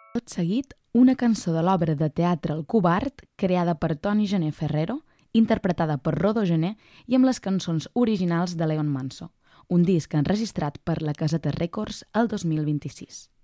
Tot seguit, una cançó de l'obra de teatre El Covard, creada per Toni Gené Ferrero, interpretada per Rodo Gené i amb les cançons originals de Leon Manso, un disc enregistrat per la Caseta Records el 2026.